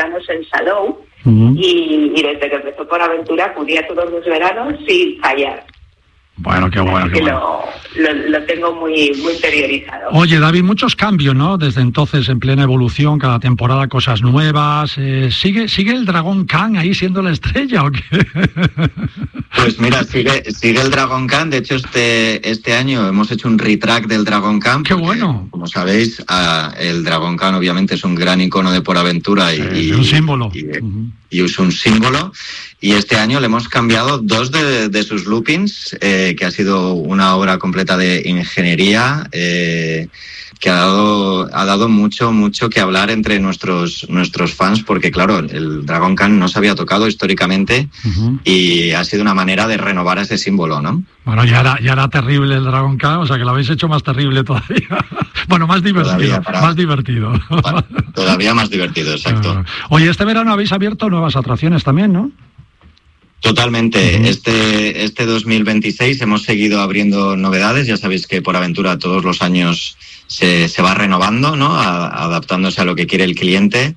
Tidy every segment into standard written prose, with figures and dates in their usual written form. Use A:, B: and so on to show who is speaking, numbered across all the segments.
A: veranos en Salou, y desde que empezó PorAventura acudía todos los veranos sin fallar.
B: Bueno, qué bueno, qué bueno.
A: Lo tengo muy interiorizado.
B: Oye, David, muchos cambios, ¿no? Desde entonces, en plena evolución, cada temporada cosas nuevas. ¿Sigue el Dragon Khan ahí siendo la estrella o qué?
C: Pues mira, sigue el Dragon Khan. De hecho, este año hemos hecho un retrack del Dragon Khan.
B: ¡Qué bueno!
C: Como sabéis, el Dragon Khan obviamente es un gran icono de PorAventura y
B: un símbolo.
C: Y es un símbolo. Y este año le hemos cambiado 2 de sus loopings, que ha sido una obra completa de ingeniería, que ha dado mucho que hablar entre nuestros fans, porque claro, el Dragon Khan no se había tocado históricamente y ha sido una manera de renovar ese símbolo, ¿no?
B: Bueno, ya era terrible el Dragon Khan, o sea que lo habéis hecho más terrible todavía. Bueno, más divertido, más divertido.
C: Todavía más divertido, exacto.
B: Oye, este verano habéis abierto nuevas atracciones también, ¿no?
C: Totalmente. Este 2026 hemos seguido abriendo novedades. Ya sabéis que PorAventura todos los años se va renovando, ¿no? Adaptándose a lo que quiere el cliente.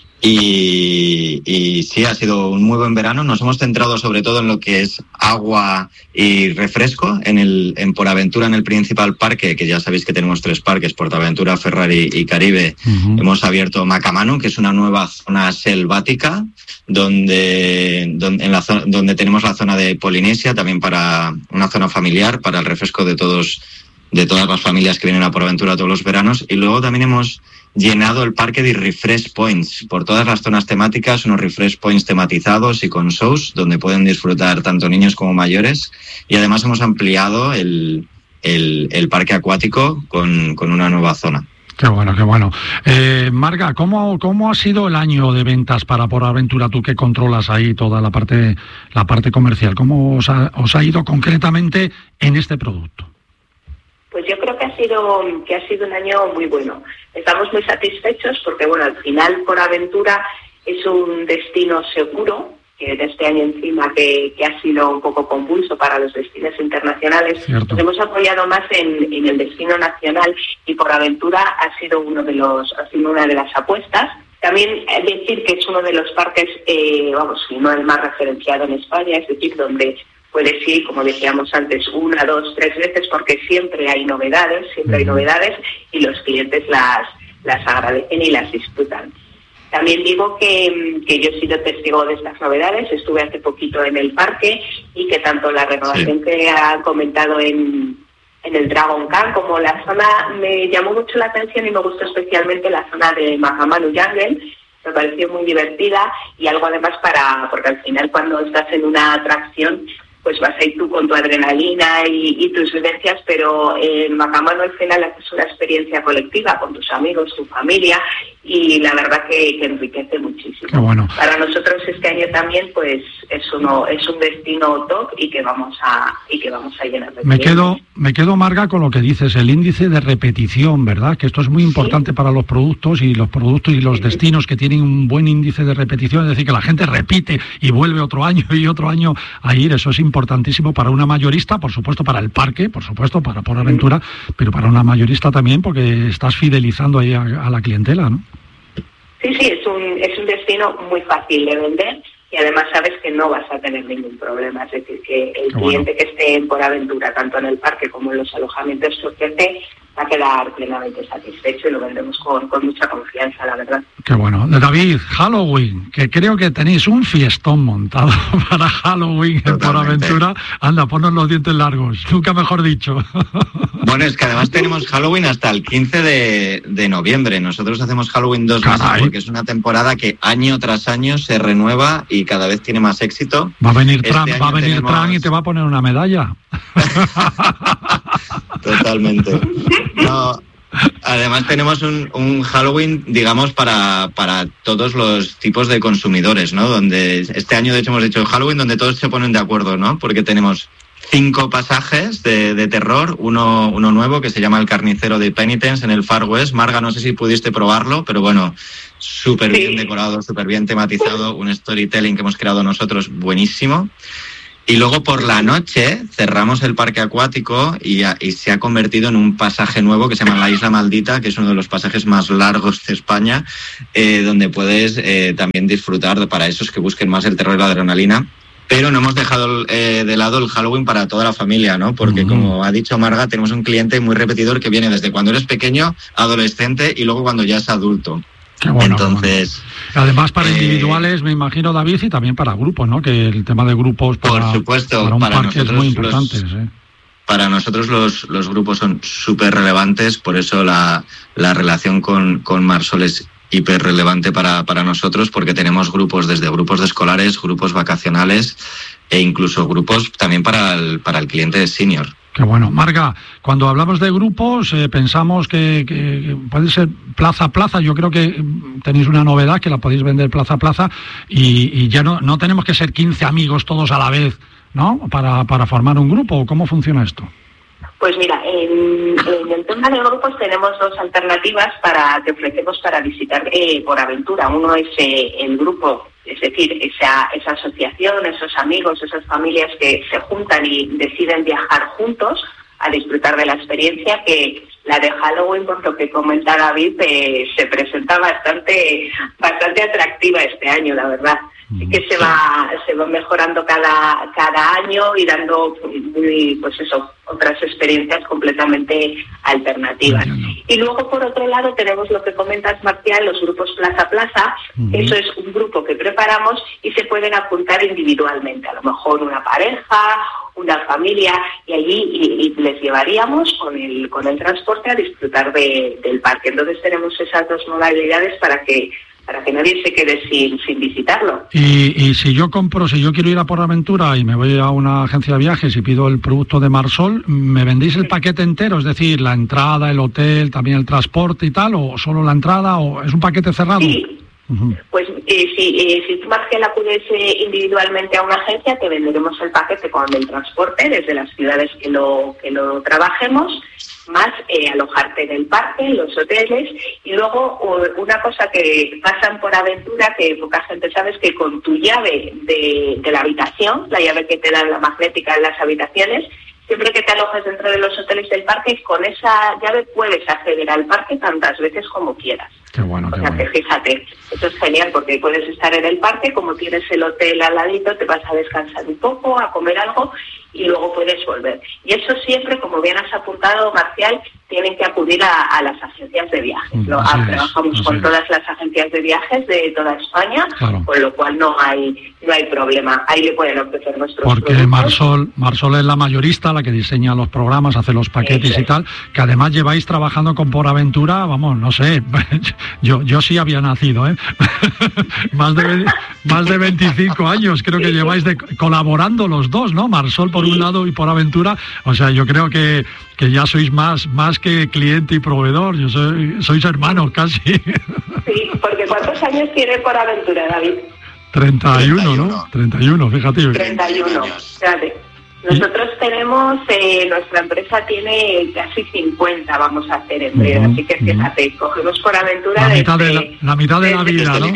C: Y sí, ha sido un muy buen verano. Nos hemos centrado sobre todo en lo que es agua y refresco en PorAventura, en el principal parque, que ya sabéis que tenemos 3 parques, PorAventura, Ferrari y Caribe. Hemos abierto Macamanu, que es una nueva zona selvática, donde tenemos la zona de Polinesia, también para una zona familiar, para el refresco de todas las familias que vienen a PorAventura todos los veranos. Y luego también hemos llenado el parque de refresh points por todas las zonas temáticas, unos refresh points tematizados y con shows donde pueden disfrutar tanto niños como mayores, y además hemos ampliado el parque acuático con una nueva zona.
B: Qué bueno, qué bueno. Marga, ¿cómo ha sido el año de ventas para PorAventura? Tú que controlas ahí toda la parte comercial, ¿cómo os ha ido concretamente en este producto?
A: Pues yo creo que ha sido un año muy bueno. Estamos muy satisfechos porque, bueno, al final PorAventura es un destino seguro, que de este año encima que ha sido un poco convulso para los destinos internacionales.
B: Cierto.
A: Nos hemos apoyado más en el destino nacional, y PorAventura ha sido una de las apuestas. También decir que es uno de los parques, si no el más referenciado en España, es decir, donde puedes ir, como decíamos antes, 1, 2, 3 veces, porque siempre hay novedades, y los clientes las agradecen y las disfrutan. También digo que yo he sido testigo de estas novedades, estuve hace poquito en el parque, y que tanto la renovación que ha comentado en el Dragon Khan como la zona me llamó mucho la atención, y me gustó especialmente la zona de Macamanu Jungle. Me pareció muy divertida, y algo además porque al final cuando estás en una atracción pues vas a ir tú con tu adrenalina y tus vivencias, pero en Macamanu al final haces una experiencia colectiva con tus amigos, tu familia, y la verdad que enriquece muchísimo.
B: Qué bueno.
A: Para nosotros este año también pues es un destino top y que vamos a llenar de clientes.
B: Me quedo, Marga, con lo que dices, el índice de repetición, ¿verdad? Que esto es muy importante para los productos y los destinos que tienen un buen índice de repetición, es decir, que la gente repite y vuelve otro año y otro año a ir. Eso es importantísimo para una mayorista, por supuesto para el parque, por supuesto para PorAventura, pero para una mayorista también, porque estás fidelizando ahí a la clientela, ¿no?
A: Sí, es un destino muy fácil de vender, y además sabes que no vas a tener ningún problema. Es decir, que el cliente que esté en PorAventura, tanto en el parque como en los alojamientos que ofrece, va a quedar plenamente satisfecho, y lo vendemos con mucha confianza, la verdad.
B: Qué bueno. David, Halloween, que creo que tenéis un fiestón montado para Halloween en PorAventura. Anda, ponnos los dientes largos, nunca mejor dicho.
C: Bueno, es que además tenemos Halloween hasta el 15 de noviembre. Nosotros hacemos Halloween 2 meses porque es una temporada que año tras año se renueva y cada vez tiene más éxito.
B: Va a venir Trump y te va a poner una medalla.
C: Totalmente. No, además tenemos un Halloween, digamos, para todos los tipos de consumidores, ¿no? Donde este año, de hecho, hemos hecho Halloween donde todos se ponen de acuerdo, ¿no? Porque tenemos 5 pasajes de terror, uno nuevo que se llama El Carnicero de Penitence en el Far West. Marga, no sé si pudiste probarlo, pero bueno, súper bien decorado, súper bien tematizado, un storytelling que hemos creado nosotros buenísimo. Y luego por la noche cerramos el parque acuático y se ha convertido en un pasaje nuevo que se llama La Isla Maldita, que es uno de los pasajes más largos de España, donde puedes también disfrutar, para esos que busquen más el terror y la adrenalina. Pero no hemos dejado de lado el Halloween para toda la familia, ¿no? Porque como ha dicho Marga, tenemos un cliente muy repetidor que viene desde cuando eres pequeño, adolescente y luego cuando ya es adulto.
B: Qué bueno,
C: entonces,
B: qué bueno. Además para individuales, me imagino, David, y también para grupos, ¿no? Que el tema de grupos para,
C: por supuesto,
B: para un
C: para
B: parque es muy importante.
C: Para nosotros los grupos son súper relevantes, por eso la relación con Marsol es hiper relevante para nosotros, porque tenemos grupos, desde grupos de escolares, grupos vacacionales e incluso grupos también para el cliente senior.
B: Qué bueno. Marga, cuando hablamos de grupos, pensamos que puede ser plaza a plaza. Yo creo que tenéis una novedad, que la podéis vender plaza a plaza y ya no tenemos que ser 15 amigos todos a la vez, ¿no? Para formar un grupo. ¿Cómo funciona esto?
A: Pues mira, en el tema de grupos tenemos dos alternativas que ofrecemos para visitar por aventura. Uno es el grupo, es decir, esa asociación, esos amigos, esas familias que se juntan y deciden viajar juntos a disfrutar de la experiencia, que la de Halloween, por lo que comenta David, se presenta bastante atractiva este año, la verdad. Sí que se va mejorando cada año y dando otras experiencias completamente alternativas. Y luego, por otro lado, tenemos lo que comentas, Marcial, los grupos Plaza a Plaza. Eso es un grupo que preparamos y se pueden apuntar individualmente, a lo mejor una pareja, una familia, y allí les llevaríamos con el transporte a disfrutar del parque. Entonces tenemos esas dos modalidades para que nadie se quede sin visitarlo.
B: Y si yo quiero ir a PorAventura y me voy a una agencia de viajes y pido el producto de Marsol, ¿me vendéis el paquete entero? Es decir, la entrada, el hotel, también el transporte y tal, o solo la entrada, o es un paquete cerrado.
A: Sí. Pues si tú, Marcela, acudes individualmente a una agencia, te venderemos el paquete con el transporte desde las ciudades que lo trabajemos, más alojarte en el parque, en los hoteles. Y luego una cosa que pasan por aventura, que poca gente sabe, es que con tu llave de la habitación, la llave que te dan la magnética en las habitaciones, siempre que te alojes dentro de los hoteles del parque, con esa llave puedes acceder al parque tantas veces como quieras.
B: Qué bueno,
A: o sea, que fíjate, eso es genial, porque puedes estar en el parque, como tienes el hotel al ladito, te vas a descansar un poco, a comer algo y luego puedes volver. Y eso siempre, como bien has apuntado, Marcial, tienen que acudir a las agencias de viajes. Trabajamos con todas las agencias de viajes de toda España, claro. Con lo cual no hay problema. Ahí le pueden ofrecer nuestros
B: porque
A: productos.
B: Marsol es la mayorista, la que diseña los programas, hace los paquetes y tal, que además lleváis trabajando con PorAventura, vamos, no sé, yo sí había nacido, más de 25 años creo que lleváis colaborando los dos, ¿no? Marsol por un lado y PorAventura, o sea, yo creo que ya sois más que cliente y proveedor, sois hermanos casi.
A: Sí, porque ¿cuántos años tiene PorAventura, David?
B: 31, ¿no? 31, fíjate.
A: 31, fíjate. Nosotros tenemos, nuestra empresa tiene casi 50, vamos a hacer en breve, así que fíjate, cogemos PorAventura
B: la mitad de la vida, ¿no?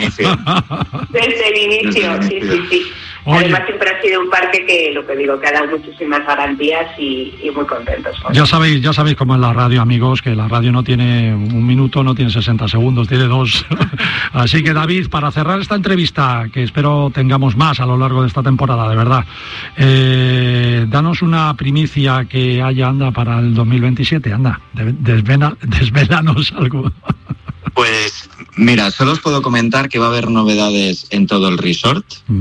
A: Desde el inicio, sí. Oye, además siempre ha sido un parque que, lo que digo, que ha dado muchísimas garantías y muy contentos.
B: Ya sabéis cómo es la radio, amigos, que la radio no tiene un minuto, no tiene 60 segundos, tiene 2. Así que, David, para cerrar esta entrevista, que espero tengamos más a lo largo de esta temporada, de verdad, danos una primicia que anda para el 2027, anda, desvélanos algo.
C: Pues mira, solo os puedo comentar que va a haber novedades en todo el resort.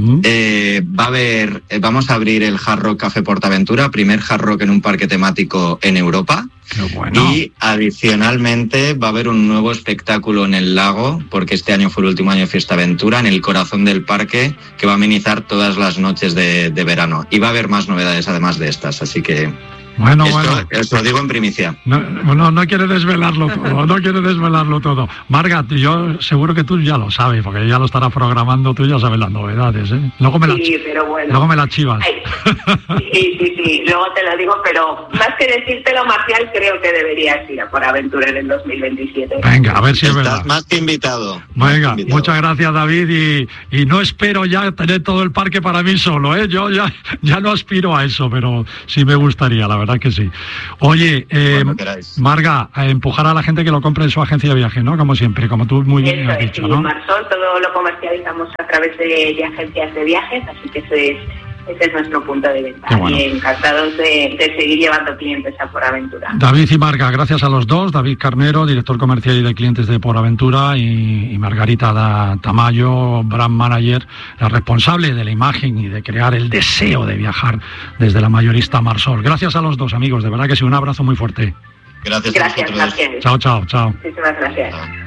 C: Vamos a abrir el Hard Rock Café PortAventura, primer Hard Rock en un parque temático en Europa.
B: Qué bueno.
C: Y adicionalmente va a haber un nuevo espectáculo en el lago, porque este año fue el último año de Fiesta Aventura, en el corazón del parque, que va a amenizar todas las noches de verano. Y va a haber más novedades además de estas, así que
B: Bueno,
C: Eso lo digo en primicia.
B: No quiere desvelarlo todo, Marga, yo seguro que tú ya lo sabes, porque ya lo estarás programando, tú ya sabes las novedades, ¿eh? Luego me las chivas.
A: Sí, luego te lo digo, pero más que decírtelo, Marcial, creo que deberías ir a PorAventura en el 2027.
B: Venga, a ver si es verdad.
C: Estás más que invitado.
B: Venga, muchas gracias, David, y no espero ya tener todo el parque para mí solo, ¿eh? Yo ya no aspiro a eso, pero sí me gustaría, la verdad que sí. Oye, Marga, a empujar a la gente que lo compre en su agencia de viaje, ¿no? Como siempre, como tú muy bien has dicho, ¿no?
A: En Marsol todo lo comercializamos a través de agencias de viajes, así que ese es nuestro punto de venta. Bueno. Y encantados de seguir llevando clientes a PorAventura.
B: David y Marga, gracias a los dos. David Carnero, director comercial y de clientes de PorAventura, y Margarita Tamayo, brand manager, la responsable de la imagen y de crear el deseo de viajar desde la mayorista Marsol. Gracias a los dos, amigos, de verdad que sí, un abrazo muy fuerte.
C: Gracias.
A: Gracias.
B: Chao.
A: Muchísimas gracias.